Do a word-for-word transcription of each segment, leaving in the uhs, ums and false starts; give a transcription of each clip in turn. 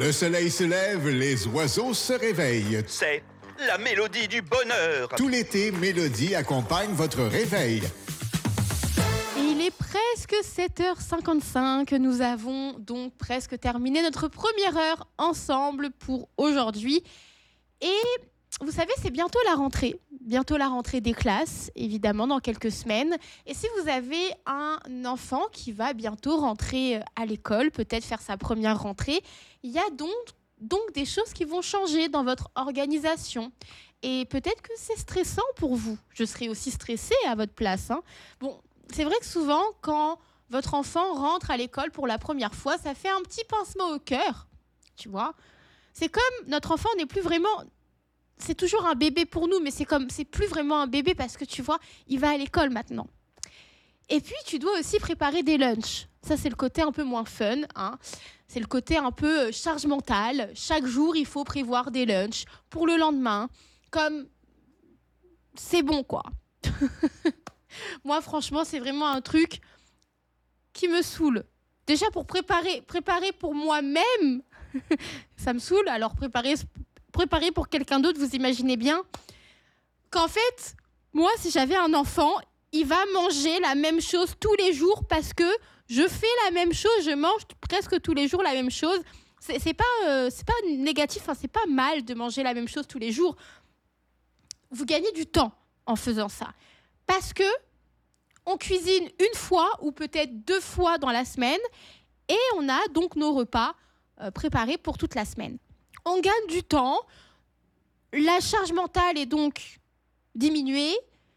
Le soleil se lève, les oiseaux se réveillent. C'est la mélodie du bonheur. Tout l'été, Mélodie accompagne votre réveil. Et il est presque sept heures cinquante-cinq. Nous avons donc presque terminé notre première heure ensemble pour aujourd'hui. Et vous savez, c'est bientôt la rentrée. Bientôt la rentrée des classes, évidemment, dans quelques semaines. Et si vous avez un enfant qui va bientôt rentrer à l'école, peut-être faire sa première rentrée, il y a donc, donc des choses qui vont changer dans votre organisation. Et peut-être que c'est stressant pour vous. Je serais aussi stressée à votre place, hein. Bon, c'est vrai que souvent, quand votre enfant rentre à l'école pour la première fois, ça fait un petit pincement au cœur, tu vois. C'est comme notre enfant n'est plus vraiment... C'est toujours un bébé pour nous, mais c'est comme c'est plus vraiment un bébé parce que tu vois, il va à l'école maintenant. Et puis, tu dois aussi préparer des lunchs. Ça, c'est le côté un peu moins fun, hein. C'est le côté un peu charge mentale. Chaque jour, il faut prévoir des lunchs pour le lendemain. Comme, c'est bon, quoi. Moi, franchement, c'est vraiment un truc qui me saoule. Déjà, pour préparer, préparer pour moi-même, ça me saoule. Alors, préparer... préparer pour quelqu'un d'autre, vous imaginez bien qu'en fait, moi, si j'avais un enfant, il va manger la même chose tous les jours parce que je fais la même chose, je mange presque tous les jours la même chose. C'est, c'est pas, euh, c'est pas négatif, hein, c'est pas mal de manger la même chose tous les jours. Vous gagnez du temps en faisant ça. Parce que on cuisine une fois ou peut-être deux fois dans la semaine et on a donc nos repas euh, préparés pour toute la semaine. On gagne du temps, la charge mentale est donc diminuée.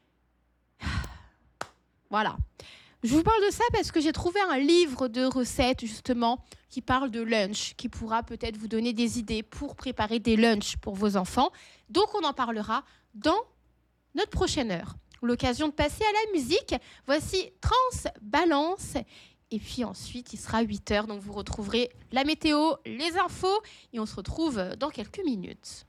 Voilà. Je vous parle de ça parce que j'ai trouvé un livre de recettes, justement, qui parle de lunch, qui pourra peut-être vous donner des idées pour préparer des lunchs pour vos enfants. Donc, on en parlera dans notre prochaine heure. L'occasion de passer à la musique. Voici Trans Balance. Et puis ensuite, il sera huit heures, donc vous retrouverez la météo, les infos, et on se retrouve dans quelques minutes.